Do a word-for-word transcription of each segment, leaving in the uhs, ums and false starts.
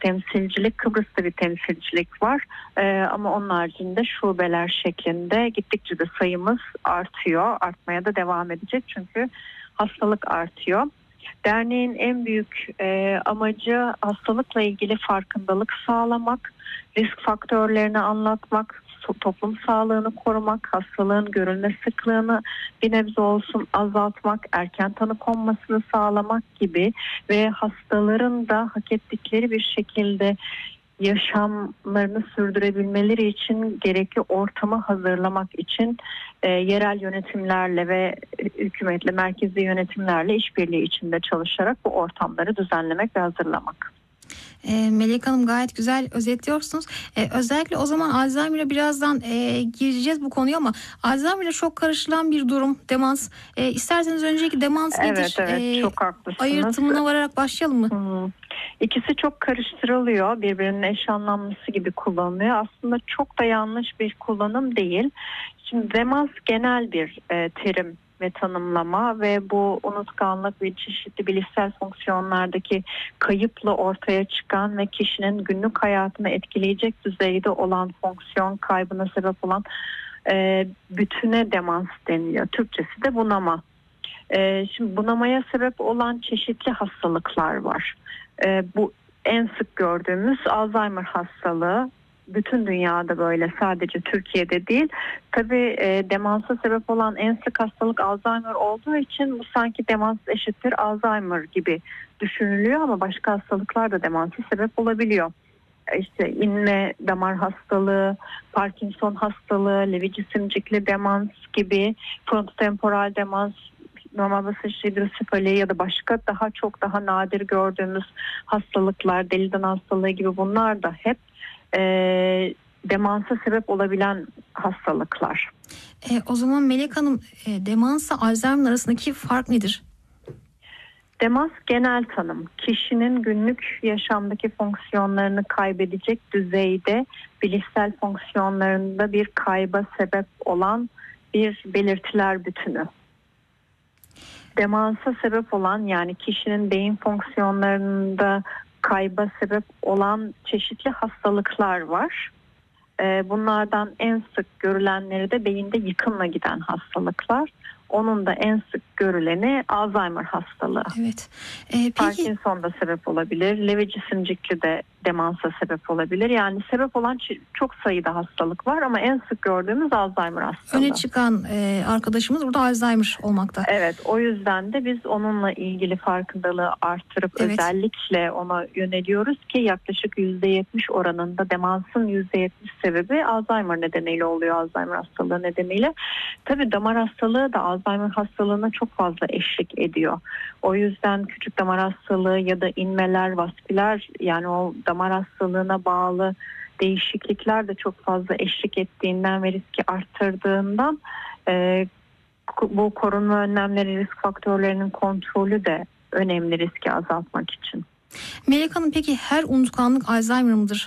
temsilcilik, Kıbrıs'ta bir temsilcilik var. Ee, ama onun haricinde şubeler şeklinde gittikçe de sayımız artıyor. Artmaya da devam edecek çünkü hastalık artıyor. Derneğin en büyük e, amacı hastalıkla ilgili farkındalık sağlamak, risk faktörlerini anlatmak, toplum sağlığını korumak, hastalığın görülme sıklığını bir nebze olsun azaltmak, erken tanı konmasını sağlamak gibi ve hastaların da hak ettikleri bir şekilde yaşamlarını sürdürebilmeleri için gerekli ortamı hazırlamak için e, yerel yönetimlerle ve hükümetle, merkezi yönetimlerle işbirliği içinde çalışarak bu ortamları düzenlemek ve hazırlamak. E, Melek Hanım gayet güzel özetliyorsunuz. E, özellikle o zaman Alzheimer'a birazdan e, gireceğiz bu konuya ama Alzheimer'la çok karışılan bir durum demans. E, isterseniz önceki demans evet, nedir? Evet evet e, çok haklısınız. Ayırtımına vararak başlayalım mı? Hmm. İkisi çok karıştırılıyor. Birbirinin eş anlamlısı gibi kullanılıyor. Aslında çok da yanlış bir kullanım değil. Şimdi demans genel bir e, terim ve tanımlama ve bu unutkanlık ve çeşitli bilişsel fonksiyonlardaki kayıpla ortaya çıkan ve kişinin günlük hayatını etkileyecek düzeyde olan fonksiyon kaybına sebep olan e, bütüne demans deniliyor. Türkçesi de bunama. E, şimdi bunamaya sebep olan çeşitli hastalıklar var. E, bu en sık gördüğümüz Alzheimer hastalığı. Bütün dünyada böyle, sadece Türkiye'de değil. Tabii e, demansa sebep olan en sık hastalık Alzheimer olduğu için bu sanki demans eşittir Alzheimer gibi düşünülüyor ama başka hastalıklar da demansa sebep olabiliyor. İşte inme damar hastalığı, Parkinson hastalığı, Lewy cisimcikli demans gibi, frontotemporal demans, normal basınç hidrosefali ya da başka daha çok daha nadir gördüğümüz hastalıklar, deli hastalığı gibi, bunlar da hep e, demansa sebep olabilen hastalıklar. E, o zaman Melek Hanım, e, demansla Alzheimer arasındaki fark nedir? Demans genel tanım. Kişinin günlük yaşamdaki fonksiyonlarını kaybedecek düzeyde bilişsel fonksiyonlarında bir kayba sebep olan bir belirtiler bütünü. Demansa sebep olan, yani kişinin beyin fonksiyonlarında kayba sebep olan çeşitli hastalıklar var. Bunlardan en sık görülenleri de beyinde yıkımla giden hastalıklar. Onun da en sık görüleni Alzheimer hastalığı. Evet. Ee, peki... Parkinson da sebep olabilir. Lewy cisimcikli de demansa sebep olabilir. Yani sebep olan çok sayıda hastalık var ama en sık gördüğümüz Alzheimer hastalığı. Öne çıkan e, arkadaşımız burada Alzheimer olmakta. Evet, o yüzden de biz onunla ilgili farkındalığı arttırıp evet. özellikle ona yöneliyoruz ki yaklaşık yüzde yetmiş oranında demansın yüzde yetmiş sebebi Alzheimer nedeniyle oluyor, Alzheimer hastalığı nedeniyle. Tabii damar hastalığı da Alzheimer hastalığına çok fazla eşlik ediyor. O yüzden küçük damar hastalığı ya da inmeler, vasküler, yani o damar hastalığına bağlı değişiklikler de çok fazla eşlik ettiğinden ve riski arttırdığından e, bu korunma önlemleri, risk faktörlerinin kontrolü de önemli riski azaltmak için. Melek Hanım, peki her unutkanlık Alzheimer mıdır?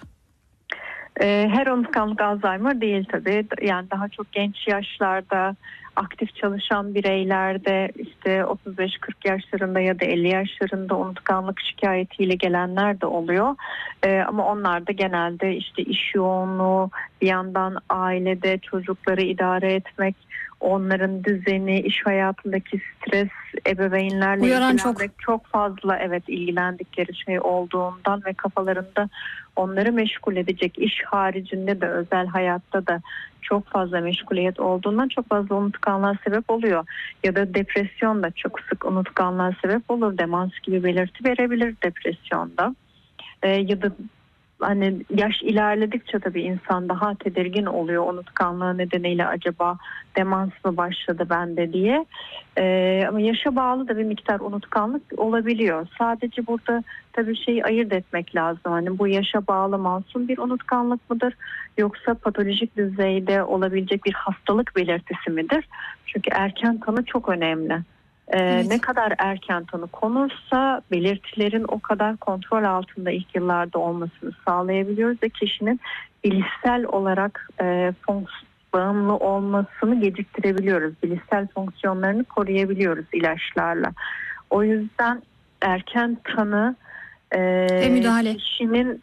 E, her unutkanlık Alzheimer değil tabii. Yani daha çok genç yaşlarda, aktif çalışan bireylerde, işte otuz beş kırk yaşlarında ya da elli yaşlarında unutkanlık şikayetiyle gelenler de oluyor. Ee, ama onlar da genelde işte iş yoğunluğu, bir yandan ailede çocukları idare etmek, onların düzeni, iş hayatındaki stres, ebeveynlerle Uyaran ilgilenmek çok. çok fazla evet ilgilendikleri şey olduğundan ve kafalarında onları meşgul edecek iş haricinde de özel hayatta da çok fazla meşguliyet olduğundan çok fazla unutkanlığa sebep oluyor. Ya da depresyon da çok sık unutkanlığa sebep olur. Demans gibi belirti verebilir depresyonda. Ee, ya da hani yaş ilerledikçe tabii insan daha tedirgin oluyor, unutkanlığı nedeniyle acaba demans mı başladı bende diye. Ee, ama yaşa bağlı da bir miktar unutkanlık olabiliyor. Sadece burada tabii şeyi ayırt etmek lazım. Hani bu yaşa bağlı masum bir unutkanlık mıdır, yoksa patolojik düzeyde olabilecek bir hastalık belirtisi midir? Çünkü erken tanı çok önemli. Ee, evet. Ne kadar erken tanı konursa belirtilerin o kadar kontrol altında ilk yıllarda olmasını sağlayabiliyoruz ve kişinin bilişsel olarak e, fonks- bağımlı olmasını geciktirebiliyoruz. Bilişsel fonksiyonlarını koruyabiliyoruz ilaçlarla. O yüzden erken tanı e, ve müdahale. kişinin